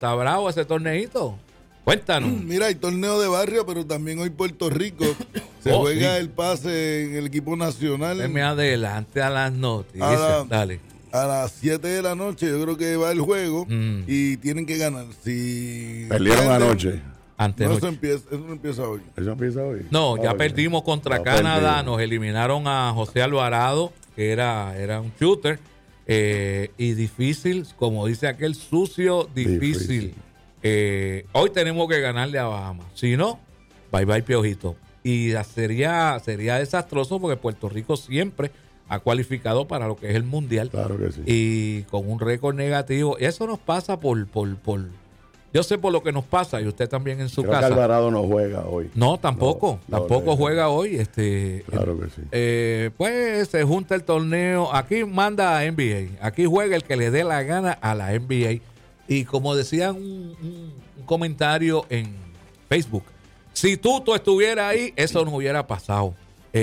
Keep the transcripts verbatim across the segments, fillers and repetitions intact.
Está bravo ese torneito. Cuéntanos. Mira, hay torneo de barrio, pero también hoy Puerto Rico se Oh, juega sí. el pase en el equipo nacional. Se me adelante a las noticias. A la- Dale. A las siete de la noche yo creo que va el juego Mm. y tienen que ganar. Si Perdieron pierden, anoche. Ante No, noche. eso, empieza, eso no empieza hoy. ¿Eso empieza hoy? No, ya Ah, perdimos contra ya Canadá, perdimos. nos eliminaron a José Alvarado, que era, era un shooter, eh, y difícil, como dice aquel, sucio, difícil. Difícil. Eh, hoy tenemos que ganarle a Bahamas, si no, bye bye Piojito. Y sería, sería desastroso porque Puerto Rico siempre ha cualificado para lo que es el Mundial. Claro que sí. Y con un récord negativo. Eso nos pasa por, por, por... Yo sé por lo que nos pasa, y usted también en su Creo que casa. Alvarado no juega hoy. No, tampoco. No, no, tampoco no. juega hoy. Este, Claro que sí. eh, pues se junta el torneo. Aquí manda a N B A. Aquí juega el que le dé la gana a la N B A. Y como decía un, un- un comentario en Facebook, si Tuto estuviera ahí, eso no hubiera pasado.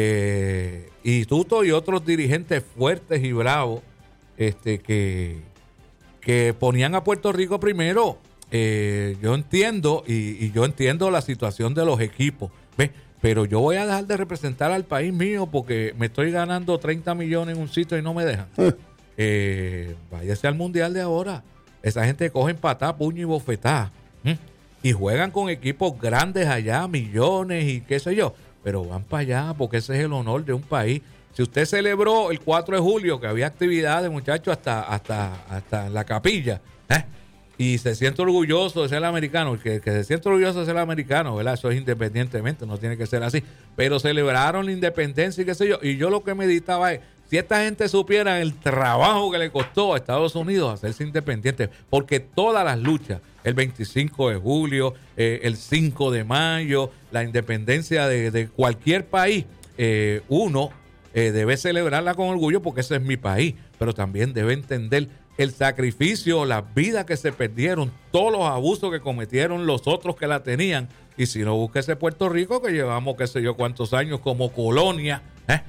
Eh, y Tuto y otros dirigentes fuertes y bravos este, que, que ponían a Puerto Rico primero. Eh, yo entiendo y, y yo entiendo la situación de los equipos, ¿ves? Pero yo voy a dejar de representar al país mío porque me estoy ganando treinta millones en un sitio y no me dejan. Eh, váyase al mundial de ahora. Esa gente coge empatada, puño y bofetada. ¿m? Y juegan con equipos grandes allá, millones y qué sé yo. Pero van para allá porque ese es el honor de un país. Si usted celebró el cuatro de julio, que había actividades, muchachos, hasta, hasta, hasta en la capilla, ¿eh? Y se siente orgulloso de ser americano, el que, que se siente orgulloso de ser americano, ¿verdad? Eso es independientemente, no tiene que ser así. Pero celebraron la independencia y qué sé yo. Y yo lo que meditaba es, si esta gente supiera el trabajo que le costó a Estados Unidos hacerse independiente, porque todas las luchas, el veinticinco de julio, eh, el cinco de mayo, la independencia de, de cualquier país, eh, uno eh, debe celebrarla con orgullo porque ese es mi país, pero también debe entender el sacrificio, las vidas que se perdieron, todos los abusos que cometieron los otros que la tenían. Y si no, búsquese Puerto Rico, que llevamos qué sé yo cuántos años como colonia, ¿eh?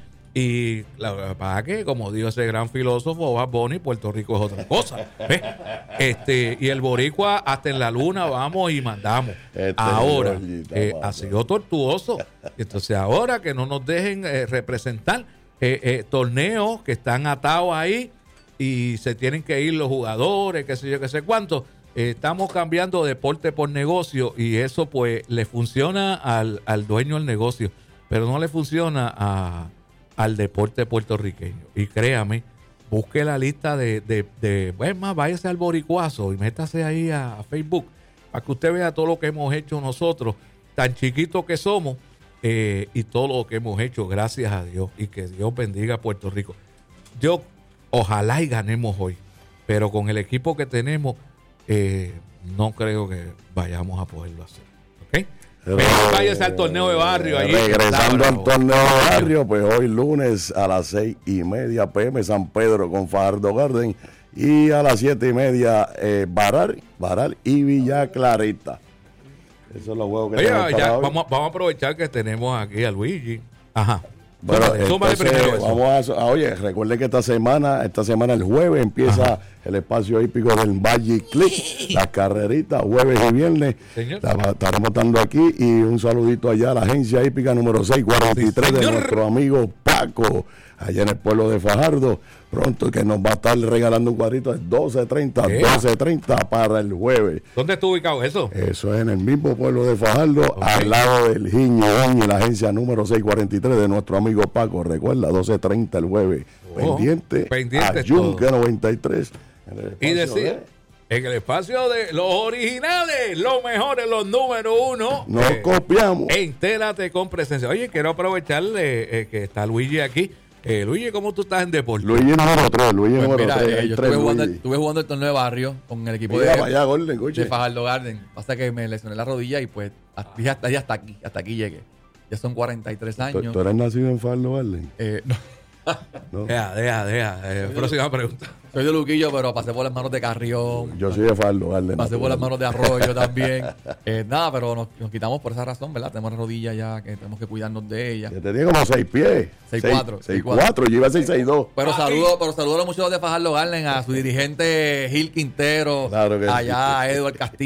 Y la verdad que, como dijo ese gran filósofo Bad Bunny, Puerto Rico es otra cosa. ¿Ves? Este, y el boricua hasta en la luna vamos y mandamos. Este ahora, Georgita, eh, papá. ha sido tortuoso. Entonces ahora que no nos dejen eh, representar eh, eh, torneos que están atados ahí y se tienen que ir los jugadores, qué sé yo, qué sé cuánto. Eh, estamos cambiando deporte por negocio y eso pues le funciona al, al dueño del negocio, pero no le funciona a al deporte puertorriqueño. Y créame, busque la lista de, de, de bueno, más, váyase al boricuazo y métase ahí a, a Facebook para que usted vea todo lo que hemos hecho nosotros, tan chiquitos que somos, eh, y todo lo que hemos hecho, gracias a Dios, y que Dios bendiga a Puerto Rico. Yo, ojalá y ganemos hoy, pero con el equipo que tenemos, eh, no creo que vayamos a poderlo hacer. ¿Ok? Pero váyase al torneo de barrio. Ahí Regresando está, al torneo de barrio, pues hoy lunes a las seis y media p m San Pedro con Fajardo Garden y a las siete y media eh, Baral, Baral y Villa Clarita. Esos son los juegos que Oye, tenemos para ya, hoy. vamos, vamos a aprovechar que tenemos aquí a Luigi. Ajá. Bueno, Súmale, súmale entonces, primero eso. vamos a, a- oye, recuerde que esta semana, esta semana el jueves empieza Ajá. el espacio hípico del Valle Click, las carreritas, jueves y viernes. Señor. La estaremos dando aquí y un saludito allá a la agencia hípica número seiscientos cuarenta y tres Sí, de señor. nuestro amigo Paco, allá en el pueblo de Fajardo. Pronto que nos va a estar regalando un cuadrito de doce treinta, ¿Qué? doce treinta para el jueves. ¿Dónde está ubicado eso? Eso es en el mismo pueblo de Fajardo, al lado del Giño y la agencia número seiscientos cuarenta y tres de nuestro amigo Paco. Recuerda, doce treinta el jueves. Oh, pendiente, pendiente a Yunque todo. noventa y tres. en el Y espacio decía, de- en el espacio de los originales, los mejores, los número uno. Nos eh, copiamos. Entérate con presencia. Oye, quiero aprovecharle eh, que está Luigi aquí. Eh, Luigi, ¿cómo tú estás en deporte? Luigi número tres, Luigi Pues número mira, tres. eh, hay yo tres estuve jugando, Luigi. estuve jugando el torneo de barrio con el equipo Mira de, para allá, Gordon, de escuche. Fajardo Garden. Pasa que me lesioné la rodilla y pues hasta, dije hasta, dije hasta aquí, hasta aquí llegué. Ya son cuarenta y tres ¿Tú, años. tú eres nacido en Fajardo Garden? Eh, no, No. Deja, deja, deja. Eh, próxima pregunta. soy de Luquillo, pero pasé por las manos de Carrión. Yo soy de Fajardo Garden. Pasé por las manos de Arroyo también. Eh, nada, pero nos, nos quitamos por esa razón, ¿verdad? Tenemos la rodilla ya que tenemos que cuidarnos de ella. Yo tenía como seis pies. Seis cuatro, seis cuatro, yo iba a ser seis dos. Pero saludo, pero saludo a los muchachos de Fajardo Garden, a su dirigente Gil Quintero, Claro que sí. allá a Edward Castillo.